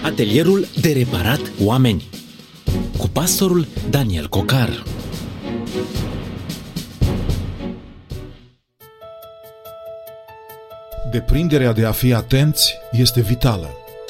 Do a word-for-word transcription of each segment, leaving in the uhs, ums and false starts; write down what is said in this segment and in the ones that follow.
Atelierul de reparat oameni cu pastorul Daniel Cocar. Deprinderea de a fi atenți este vitală.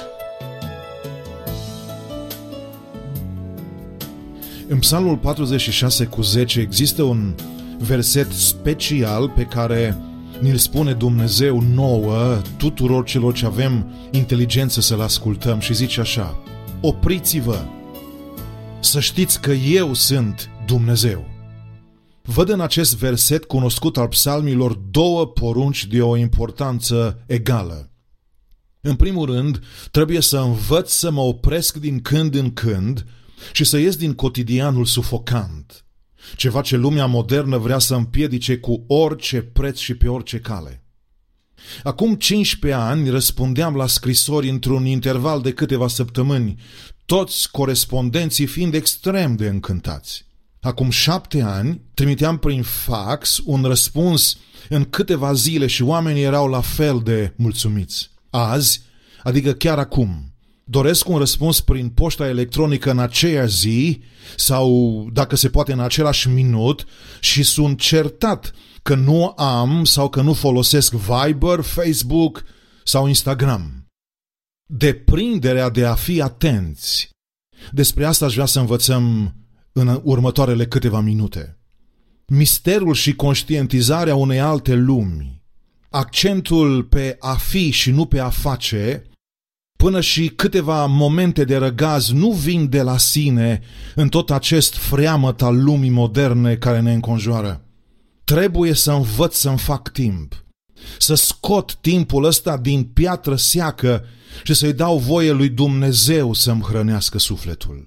În Psalmul patruzeci și șase cu zece există un verset special pe care ni-l spune Dumnezeu nouă, tuturor celor ce avem inteligență să-l ascultăm, și zice așa: opriți-vă, să știți că eu sunt Dumnezeu. Văd în acest verset cunoscut al psalmilor două porunci de o importanță egală. În primul rând, trebuie să învăț să mă opresc din când în când și să ies din cotidianul sufocant, ceva ce lumea modernă vrea să împiedice cu orice preț și pe orice cale. Acum cincisprezece ani răspundeam la scrisori într-un interval de câteva săptămâni, toți corespondenții fiind extrem de încântați. Acum șapte ani trimiteam prin fax un răspuns în câteva zile și oamenii erau la fel de mulțumiți. Azi, adică chiar acum, doresc un răspuns prin poșta electronică în aceeași zi sau, dacă se poate, în același minut și sunt certat că nu am sau că nu folosesc Viber, Facebook sau Instagram. Deprinderea de a fi atenți. Despre asta aș vrea să învățăm în următoarele câteva minute. Misterul și conștientizarea unei alte lumi. Accentul pe a fi și nu pe a face, până și câteva momente de răgaz nu vin de la sine în tot acest freamăt al lumii moderne care ne înconjoară. Trebuie să învăț să-mi fac timp, să scot timpul ăsta din piatră seacă și să-i dau voie lui Dumnezeu să-mi hrănească sufletul.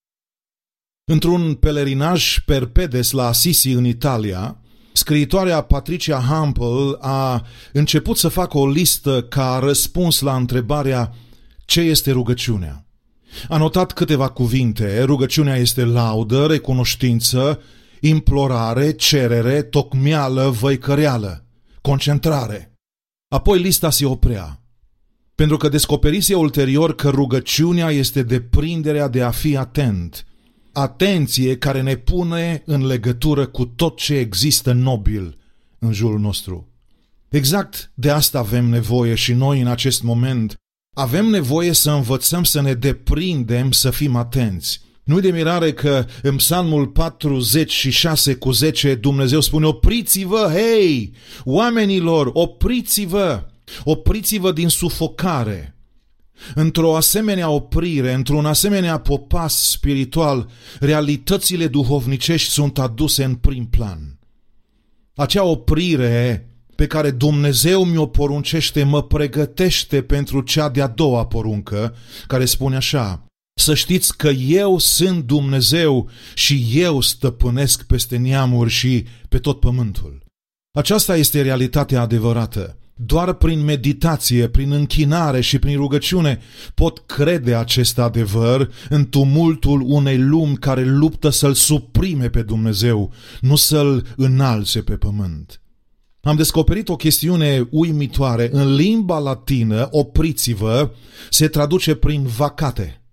Într-un pelerinaj perpedes la Assisi în Italia, scriitoarea Patricia Hampel a început să facă o listă ca răspuns la întrebarea: ce este rugăciunea? A notat câteva cuvinte: rugăciunea este laudă, recunoștință, implorare, cerere, tocmeală, văicăreală, concentrare. Apoi lista se oprea, pentru că descoperise ulterior că rugăciunea este deprinderea de a fi atent, atenție care ne pune în legătură cu tot ce există nobil în jurul nostru. Exact de asta avem nevoie și noi în acest moment. Avem nevoie să învățăm să ne deprindem, să fim atenți. Nu-i de mirare că în Psalmul patruzeci și șase cu zece Dumnezeu spune: opriți-vă, hei, oamenilor, opriți-vă, opriți-vă din sufocare. Într-o asemenea oprire, într-un asemenea popas spiritual, realitățile duhovnicești sunt aduse în prim plan. Acea oprire pe care Dumnezeu mi-o poruncește mă pregătește pentru cea de-a doua poruncă, care spune așa: să știți că eu sunt Dumnezeu și eu stăpânesc peste neamuri și pe tot pământul. Aceasta este realitatea adevărată. Doar prin meditație, prin închinare și prin rugăciune pot crede acest adevăr în tumultul unei lumi care luptă să-L suprime pe Dumnezeu, nu să-L înalțe pe pământ. Am descoperit o chestiune uimitoare. În limba latină, opriți-vă se traduce prin vacate.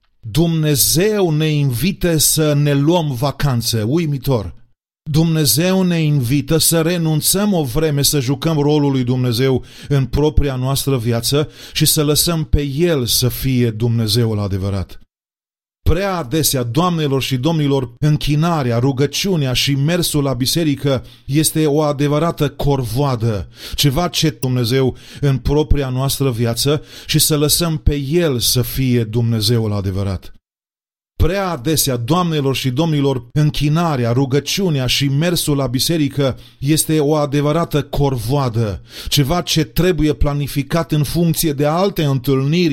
Dumnezeu ne invită să ne luăm vacanță, uimitor. Dumnezeu ne invită să renunțăm o vreme să jucăm rolul lui Dumnezeu în propria noastră viață și să lăsăm pe El să fie Dumnezeul adevărat. Prea adesea, doamnelor și domnilor, închinarea, rugăciunea și mersul la biserică este o adevărată corvoadă, ceva ce Dumnezeu în propria noastră viață și să lăsăm pe El să fie Dumnezeul adevărat. Prea adesea, doamnelor și domnilor, închinarea, rugăciunea și mersul la biserică este o adevărată corvoadă, ceva ce trebuie planificat în funcție de alte întâlniri